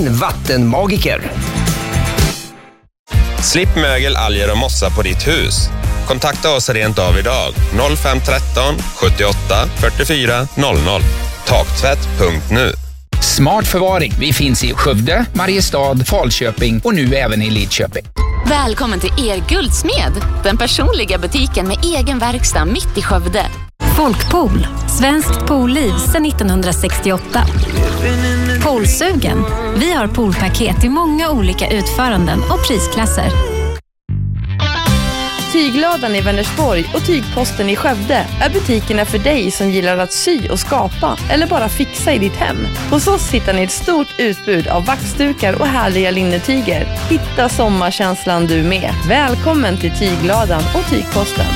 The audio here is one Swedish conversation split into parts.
din vattenmagiker. Slipp mögel, alger och mossa på ditt hus. Kontakta oss rent av idag. 0513 78 44 00. Taktvätt.nu. Smart förvaring. Vi finns i Skövde, Mariestad, Falköping och nu även i Lidköping. Välkommen till Guldsmed, den personliga butiken med egen verkstad mitt i Skövde. Folkpool, svenskt poolliv sedan 1968. Poolsugen. Vi har poolpaket i många olika utföranden och prisklasser. Tygladan i Vänersborg och Tygposten i Skövde är butikerna för dig som gillar att sy och skapa eller bara fixa i ditt hem. Hos oss hittar ni ett stort utbud av vaxdukar och härliga linnetyger. Hitta sommarkänslan du med. Välkommen till Tygladan och Tygposten.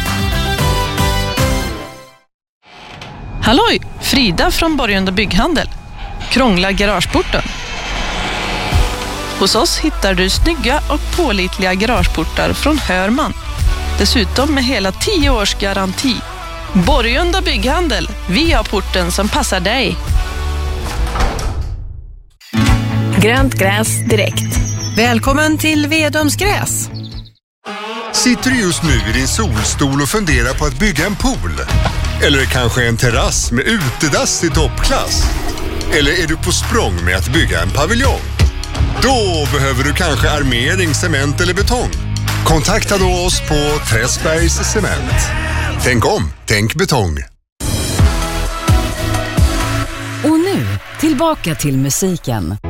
Halloj, Frida från Borgunda Bygghandel. Krångla garageporten. Hos oss hittar du snygga och pålitliga garageportar från Hörman. Dessutom med hela 10 års garanti. Borgunda Bygghandel. Vi har porten som passar dig. Grönt gräs direkt. Välkommen till Vedums gräs. Sitter du just nu i din solstol och funderar på att bygga en pool? Eller kanske en terrass med utedass i toppklass? Eller är du på språng med att bygga en paviljong? Då behöver du kanske armering, cement eller betong. Kontakta då oss på Träsbergs Cement. Tänk om, tänk betong. Och nu, tillbaka till musiken.